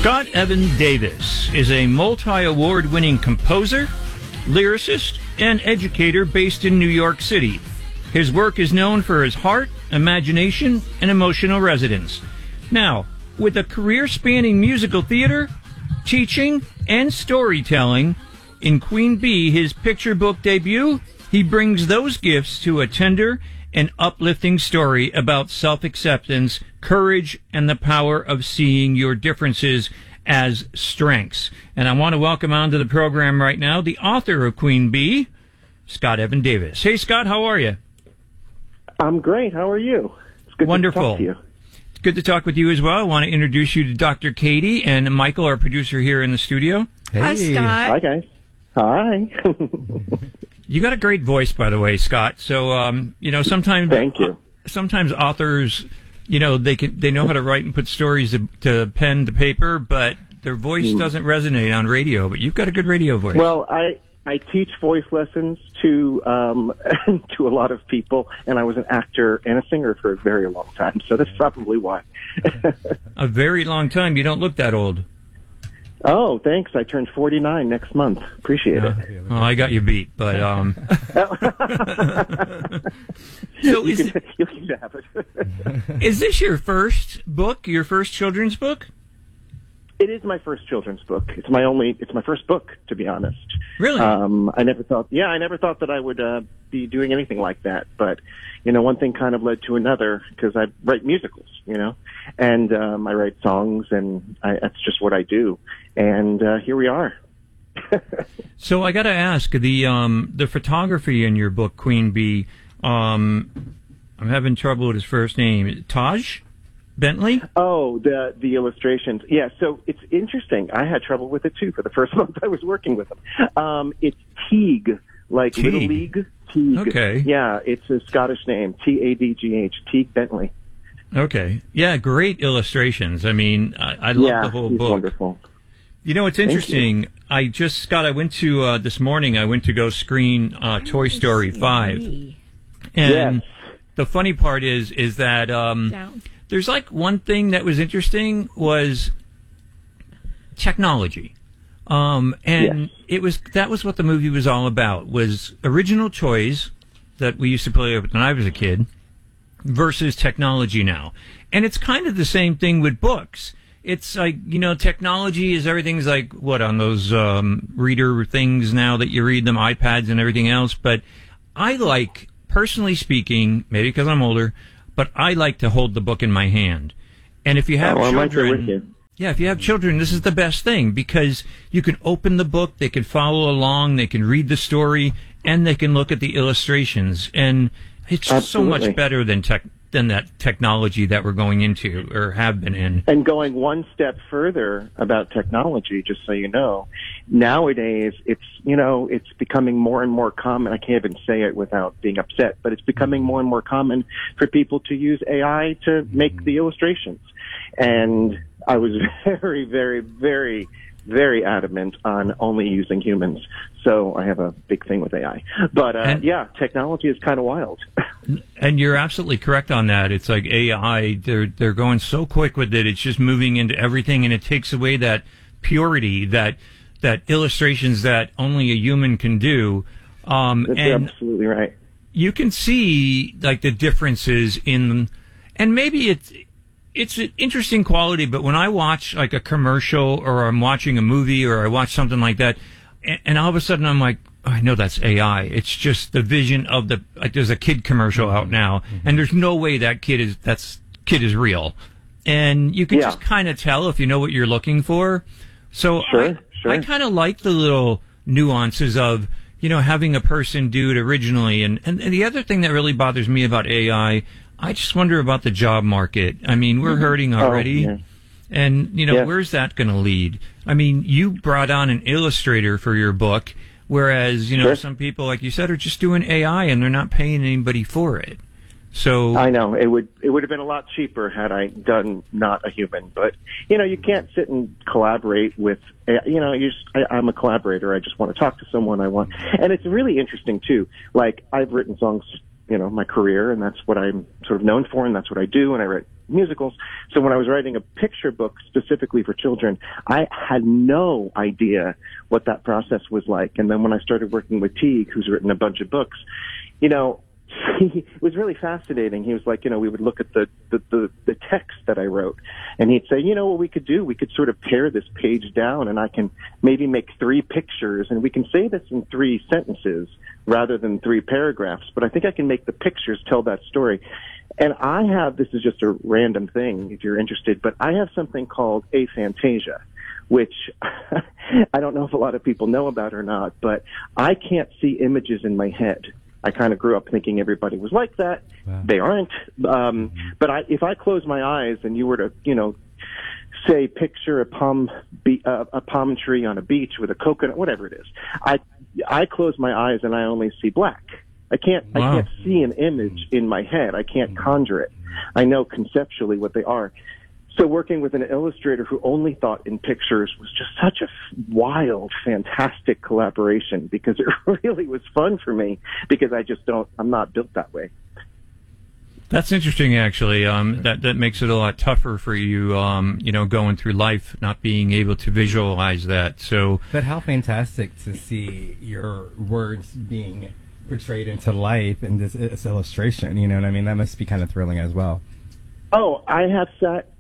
Scott Evan Davis is a multi-award-winning composer, lyricist, and educator based in New York City. His work is known for his heart, imagination, and emotional resonance. Now, with a career spanning musical theater, teaching, and storytelling, in Queen Bee, his picture book debut, he brings those gifts to a tender and uplifting story about self-acceptance, courage, and the power of seeing your differences as strengths. And I want to welcome onto the program right now the author of Queen Bee, Scott Evan Davis. Hey, Scott, how are you? I'm great. How are you? It's good Wonderful. to talk to you. It's good to talk with you as well. I want to introduce you to Dr. Katie and Michael, our producer here in the studio. Hey. Hi, Scott. Hi, guys. Hi. You got a great voice, by the way, Scott. So, sometimes... Thank you. Sometimes authors, they know how to write and put stories to pen to paper, but their voice doesn't resonate on radio. But you've got a good radio voice. Well, I teach voice lessons to to a lot of people, and I was an actor and a singer for a very long time, so that's probably why. A very long time. You don't look that old. Oh, thanks. I turned 49 next month. Appreciate it. Well, I got you beat, but so you can have it. Is this your first book? Your first children's book? It is my first children's book. It's my first book, to be honest. Really? I never thought that I would be doing anything like that. But, one thing kind of led to another, because I write musicals, and I write songs, and that's just what I do. And here we are. So I got to ask, the photography in your book, Queen Bee, I'm having trouble with his first name. Taj Bentley? Oh, the illustrations. Yeah, so it's interesting. I had trouble with it, too, for the first month I was working with them. It's Teague, like Teague. Little League. Teague. Okay. Yeah, it's a Scottish name, Tadgh, Teague Bentley. Okay. Yeah, great illustrations. I mean, I love the whole book. Wonderful. It's interesting. I went to, this morning, I went to go screen Toy Story 5. And the funny part is that there's like one thing that was interesting was technology. That was what the movie was all about, was original toys that we used to play with when I was a kid versus technology now. And it's kind of the same thing with books. It's like, technology is everything's like, on those reader things now that you read them, iPads and everything else. But I like, personally speaking, maybe because I'm older, but I like to hold the book in my hand. And if you have children... Yeah, if you have children, this is the best thing, because you can open the book, they can follow along, they can read the story, and they can look at the illustrations. And it's just so much better than that technology that we're going into or have been in. And going one step further about technology, just so you know, nowadays it's becoming more and more common. I can't even say it without being upset, but it's becoming more and more common for people to use AI to make the illustrations. And I was very, very, very, very adamant on only using humans. So I have a big thing with AI. But, technology is kind of wild. And you're absolutely correct on that. It's like AI, they're going so quick with it. It's just moving into everything, and it takes away that purity, that illustrations that only a human can do. That's absolutely right. You can see, like, the differences in, and maybe it's an interesting quality, but when I watch like a commercial or I'm watching a movie or I watch something like that, and all of a sudden I'm like, oh, I know that's AI. It's just the vision of there's a kid commercial out now, and there's no way that kid is real. And you can just kind of tell if you know what you're looking for. So I kind of like the little nuances of, having a person do it originally. And the other thing that really bothers me about AI, I just wonder about the job market. I mean, we're hurting already. Oh, yeah. And, where's that going to lead? I mean, you brought on an illustrator for your book, whereas, some people, like you said, are just doing AI and they're not paying anybody for it. So I know it would have been a lot cheaper had I done not a human, but you can't sit and collaborate with I'm a collaborator. I just want to talk to someone. And it's really interesting too. Like, I've written songs my career, and that's what I'm sort of known for, and that's what I do, and I write musicals. So when I was writing a picture book specifically for children, I had no idea what that process was like. And then when I started working with Teague, who's written a bunch of books, it was really fascinating. He was like, we would look at the text that I wrote, and he'd say, what we could do? We could sort of pare this page down, and I can maybe make 3 pictures, and we can say this in 3 sentences rather than 3 paragraphs, but I think I can make the pictures tell that story. And this is just a random thing if you're interested, but I have something called aphantasia, which I don't know if a lot of people know about or not, but I can't see images in my head. I kind of grew up thinking everybody was like that. Wow. They aren't. But if I close my eyes and you were to, say, picture a palm tree on a beach with a coconut, whatever it is, I close my eyes and I only see black. I can't see an image in my head. I can't conjure it. I know conceptually what they are. So working with an illustrator who only thought in pictures was just such a wild, fantastic collaboration, because it really was fun for me, because I'm not built that way. That's interesting, actually. That makes it a lot tougher for you, going through life, not being able to visualize that. So, but how fantastic to see your words being portrayed into life in this illustration. You know what I mean? That must be kind of thrilling as well. Oh, I have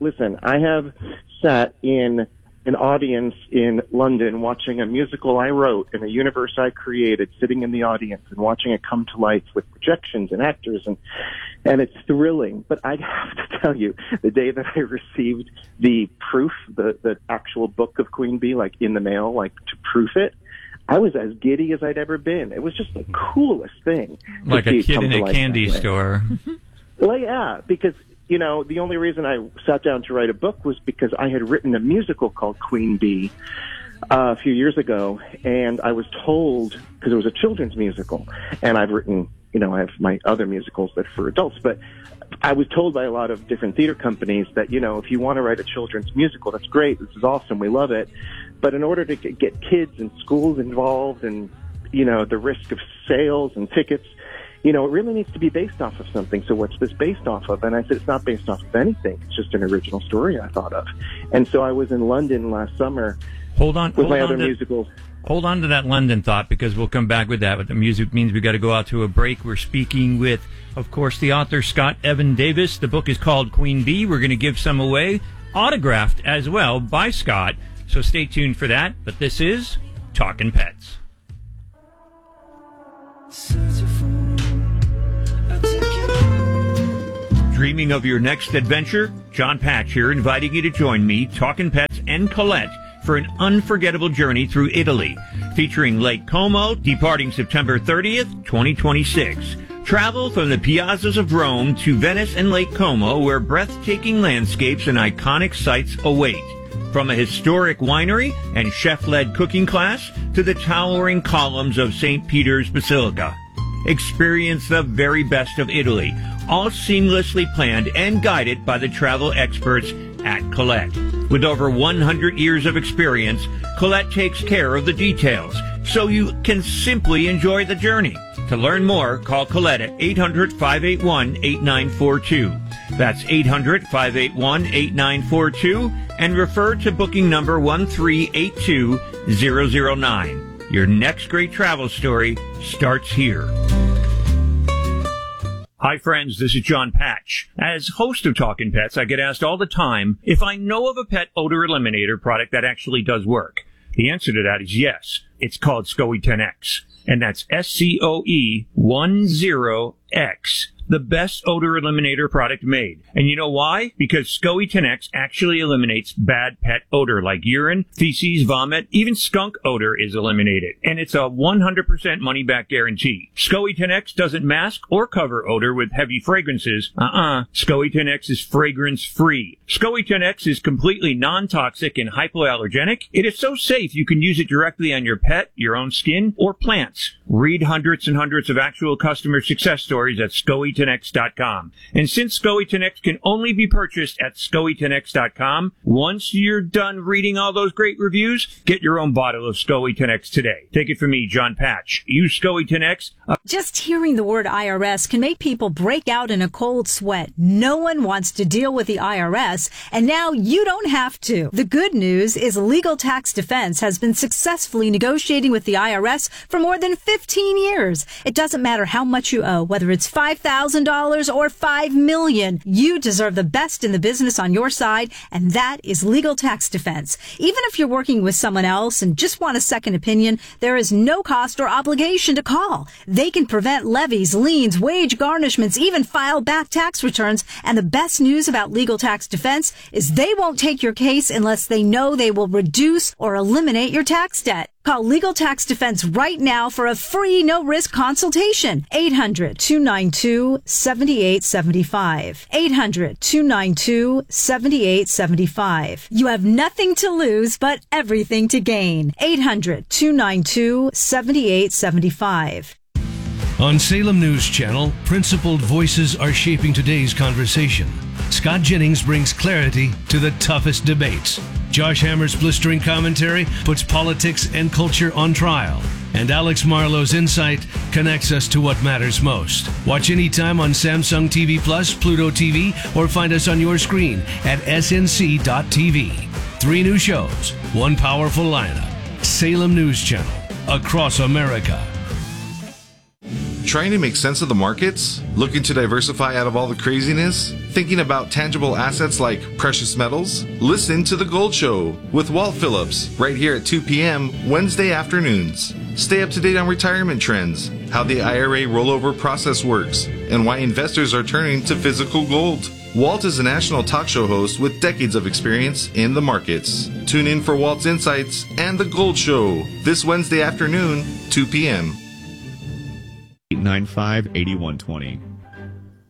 sat in an audience in London watching a musical I wrote in a universe I created, sitting in the audience and watching it come to life with projections and actors, and it's thrilling. But I have to tell you, the day that I received the proof, the actual book of Queen Bee, like in the mail, like to proof it, I was as giddy as I'd ever been. It was just the coolest thing. Like a kid in a candy store. Well, yeah, because the only reason I sat down to write a book was because I had written a musical called Queen Bee a few years ago, and I was told, because it was a children's musical, and I've written, I have my other musicals that are for adults, but I was told by a lot of different theater companies that, if you want to write a children's musical, that's great, this is awesome, we love it, but in order to get kids and schools involved and, the risk of sales and tickets, it really needs to be based off of something. So what's this based off of? And I said, it's not based off of anything. It's just an original story I thought of. And so I was in London last summer with my other musicals. Hold on to that London thought, because we'll come back with that. But the music means we've got to go out to a break. We're speaking with, of course, the author Scott Evan Davis. The book is called Queen Bee. We're going to give some away, autographed as well by Scott. So stay tuned for that. But this is Talkin' Pets. Dreaming of your next adventure? John Patch here, inviting you to join me, Talkin' Pets, and Colette for an unforgettable journey through Italy, featuring Lake Como, departing September 30th, 2026. Travel from the piazzas of Rome to Venice and Lake Como, where breathtaking landscapes and iconic sights await. From a historic winery and chef-led cooking class to the towering columns of St. Peter's Basilica. Experience the very best of Italy, all seamlessly planned and guided by the travel experts at Colette. With over 100 years of experience, Colette takes care of the details, so you can simply enjoy the journey. To learn more, call Colette at 800-581-8942. That's 800-581-8942, and refer to booking number 1382009. Your next great travel story starts here. Hi friends, this is John Patch. As host of Talkin' Pets, I get asked all the time if I know of a pet odor eliminator product that actually does work. The answer to that is yes. It's called SCOE 10X, and that's SCOE10X. The best odor eliminator product made. And you know why? Because SCOE 10X actually eliminates bad pet odor like urine, feces, vomit, even skunk odor is eliminated. And it's a 100% money-back guarantee. SCOE 10X doesn't mask or cover odor with heavy fragrances. SCOE 10X is fragrance-free. SCOE 10X is completely non-toxic and hypoallergenic. It is so safe you can use it directly on your pet, your own skin, or plants. Read hundreds and hundreds of actual customer success stories at SCOE10X.com. And since SCOE10X can only be purchased at SCOE10X.com, once you're done reading all those great reviews, get your own bottle of SCOE10X today. Take it from me, John Patch. Use SCOE10X. Just hearing the word IRS can make people break out in a cold sweat. No one wants to deal with the IRS, and now you don't have to. The good news is Legal Tax Defense has been successfully negotiating with the IRS for more than 15 years. It doesn't matter how much you owe, whether it's $5,000 or $5 million. You deserve the best in the business on your side, and that is Legal Tax Defense. Even if you're working with someone else and just want a second opinion, there is no cost or obligation to call. They can prevent levies, liens, wage garnishments, even file back tax returns. And the best news about Legal Tax Defense is they won't take your case unless they know they will reduce or eliminate your tax debt. Call Legal Tax Defense right now for a free no-risk consultation. 800-292-7875. 800-292-7875. You have nothing to lose but everything to gain. 800-292-7875. On Salem News Channel, principled voices are shaping today's conversation. Scott Jennings brings clarity to the toughest debates. Josh Hammer's blistering commentary puts politics and culture on trial. And Alex Marlowe's insight connects us to what matters most. Watch anytime on Samsung TV Plus, Pluto TV, or find us on your screen at snc.tv. 3 new shows, 1 powerful lineup. Salem News Channel, across America. Trying to make sense of the markets? Looking to diversify out of all the craziness? Thinking about tangible assets like precious metals? Listen to The Gold Show with Walt Phillips right here at 2 p.m. Wednesday afternoons. Stay up to date on retirement trends, how the IRA rollover process works, and why investors are turning to physical gold. Walt is a national talk show host with decades of experience in the markets. Tune in for Walt's Insights and The Gold Show this Wednesday afternoon, 2 p.m. 895-8120.